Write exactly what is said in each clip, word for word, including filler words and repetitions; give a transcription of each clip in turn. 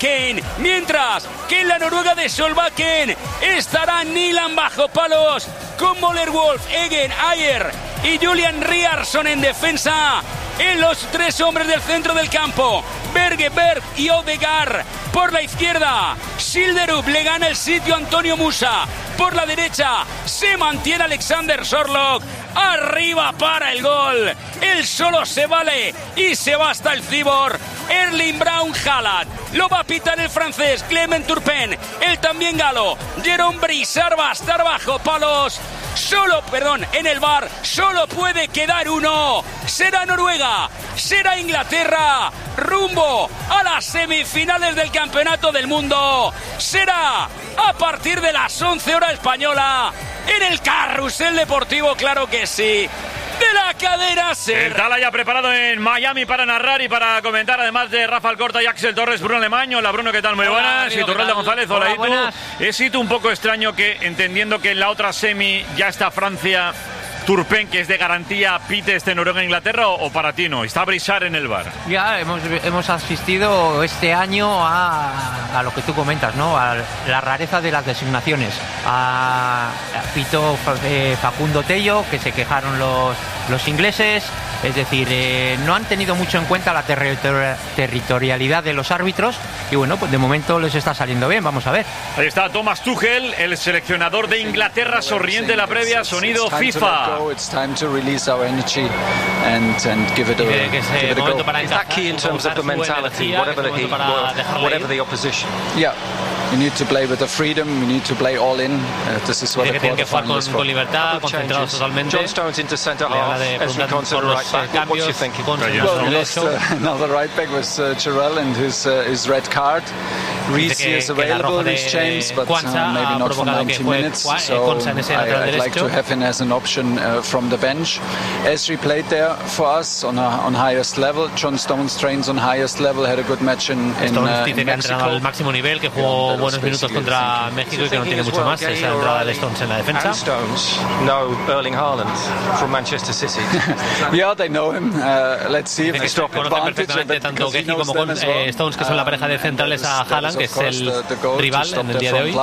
Solbakken, mientras que en la Noruega de Solbakken estará Nyland bajo palos con Moller Wolf, Eggen, Ayer y Julian Ryerson en defensa. En los tres hombres del centro del campo, Berge, Berg y Odegaard. Por la izquierda, Schilderup le gana el sitio a Antonio Musa. Por la derecha, se mantiene Alexander Sorloth. Arriba para el gol. Él solo se vale y se va hasta el Cibor. Erling Braun Haaland. Lo va a pitar el francés Clement Turpin. El también galo Jerome Brisard va a estar bajo palos. Solo, perdón, en el V A R solo puede quedar uno. Será Noruega, será Inglaterra, rumbo a las semifinales del Campeonato del Mundo. Será a partir de las once horas española en el Carrusel Deportivo, claro que sí. De la cadera SER. El Tala ya preparado en Miami para narrar y para comentar, además de Rafa Alcorta y Axel Torres, Bruno Alemán. Hola Bruno, ¿qué tal? Muy buenas. Y Turralda González, hola, hola Itu. Es Itu un poco extraño que, entendiendo que en la otra semi ya está Francia, Turpin, que es de garantía, pite este Noruega-Inglaterra, o, o para ti no? ¿Está Brisard en el V A R? Ya hemos, hemos asistido este año a, a lo que tú comentas, ¿no? A la rareza de las designaciones. A, a pitó eh, Facundo Tello, que se quejaron los, los ingleses. Es decir, eh, no han tenido mucho en cuenta la territori- territorialidad de los árbitros y bueno, pues de momento les está saliendo bien, vamos a ver. Ahí está Thomas Tuchel, el seleccionador de Inglaterra, sonriente en la previa, sonido FIFA. It's time to release our energy and and give it a que es give it a momento go. para Is that key in terms of the mentality, whatever the heat, whatever the opposition? Yeah. We need to play with the freedom, we need to play all in. Uh, this is what que the tienen que jugar con, quarterfinals con libertad, concentrados totalmente. John Stones into centre half, Ezri Konsa right back. What's your thinking? Well, we lost uh, another right back with uh, Chirel and his uh, his red card. Reece is available, Reece James, but uh, maybe not for ninety minutes. So I, I'd like to have him as an option uh, from the bench. Ezri played there for us on a, on highest level. John Stones trains on highest level, had a good match in, in, Stones uh, dice in que ha entrenado al máximo nivel, que jugó buenos minutos contra México y que no tiene mucho más. Esa entrada de Stones en la defensa. And Stones know Erling Haaland from Manchester City. Yeah, they know him. Uh, let's see if they stop advantage perfectamente tanto Gehi como con, eh, Stones, que son la pareja de centrales, a Haaland, que es el rival en el día de hoy,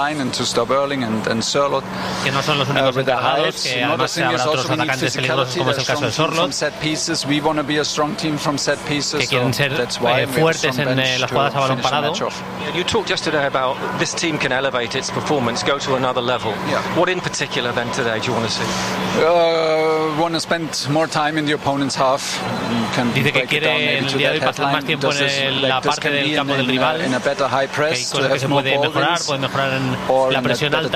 que no son los únicos encargados, que además habrá otros atacantes peligrosos como es el caso de Sorloth, que quieren ser eh, fuertes en eh, las jugadas a balón parado. You talked yesterday about this team can elevate its performance, go to another level. What in particular then today do you want to see? Uh, want to spend more time in the opponent's half. Dice que quiere en el día de hoy pasar más tiempo en la parte del campo del rival, que hay cosas que se puede mejorar, puede mejorar en la presión alta,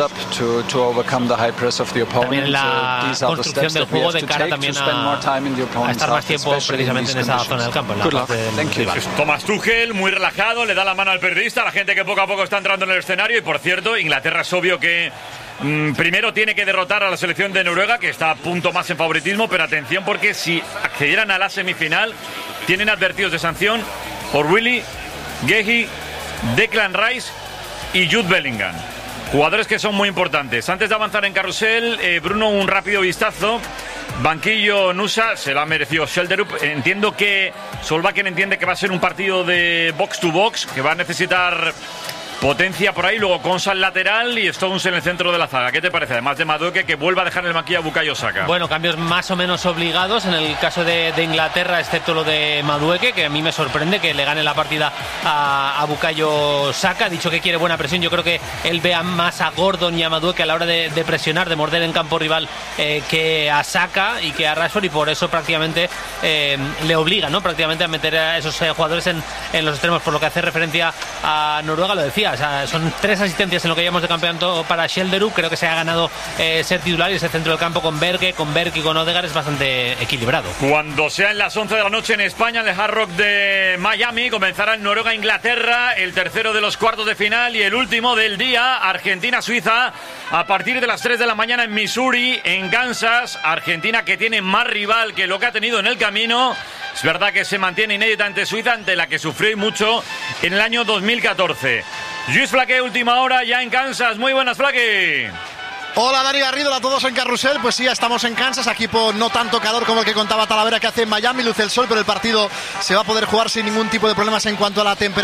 también en la construcción del juego de cara también a, a estar más tiempo precisamente en esa zona del campo, en la parte del rival. Thomas Tuchel, muy relajado, le da la mano al periodista, a la gente que poco a poco está entrando en el escenario. Y por cierto, Inglaterra es obvio que mmm, primero tiene que derrotar a la selección de Noruega, que está a punto más en favoritismo, pero atención, porque si accedieran a la semifinal tienen advertidos de sanción por Willy, Gehi, Declan Rice y Jude Bellingham, jugadores que son muy importantes. Antes de avanzar en carrusel, eh, Bruno, un rápido vistazo. Banquillo Nusa, se lo ha merecido Schilderup. Entiendo que Solbakken entiende que va a ser un partido de box to box, que va a necesitar potencia por ahí, luego Konsa al lateral y Stones en el centro de la zaga. ¿Qué te parece? Además de Madueke, que vuelva a dejar en el banquillo a Bukayo Saka. Bueno, cambios más o menos obligados en el caso de, de Inglaterra, excepto lo de Madueke, que a mí me sorprende que le gane la partida a, a Bukayo Saka. Ha dicho que quiere buena presión. Yo creo que él vea más a Gordon y a Madueke a la hora de, de presionar, de morder en campo rival, eh, que a Saka y que a Rashford, y por eso prácticamente eh, le obliga, ¿no? Prácticamente a meter a esos eh, jugadores en, en los extremos. Por lo que hace referencia a Noruega, lo decía, o sea, son tres asistencias en lo que llevamos de campeonato para Schilderup. Creo que se ha ganado eh, ser titular, y ese centro del campo con Berge, con Berg y con Odegaard es bastante equilibrado. Cuando sean las once de la noche en España, en el Hard Rock de Miami, comenzará el Noruega-Inglaterra, el tercero de los cuartos de final y el último del día, Argentina-Suiza, a partir de las tres de la mañana en Missouri, en Kansas. Argentina, que tiene más rival que lo que ha tenido en el camino. Es verdad que se mantiene inédita ante Suiza, ante la que sufrió y mucho en el año dos mil catorce. Luis Flaque, última hora ya en Kansas. Muy buenas, Flaque. Hola Dani Garrido, hola a todos en Carrusel. Pues sí, ya estamos en Kansas, equipo no tanto calor como el que contaba Talavera que hace en Miami, luce el sol, pero el partido se va a poder jugar sin ningún tipo de problemas en cuanto a la temperatura.